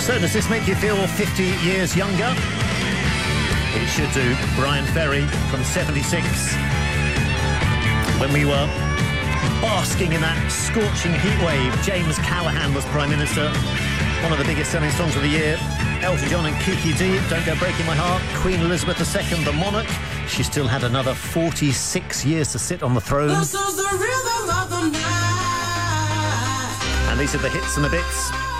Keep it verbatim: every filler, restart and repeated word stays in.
So does this make you feel fifty years younger? It should do. Brian Ferry from seventy-six. When we were basking in that scorching heat wave, James Callaghan was Prime Minister. One of the biggest selling songs of the year. Elton John and Kiki D, Don't Go Breaking My Heart. Queen Elizabeth the Second, the monarch. She still had another forty-six years to sit on the throne. This is the rhythm of the night. And these are the hits and the bits.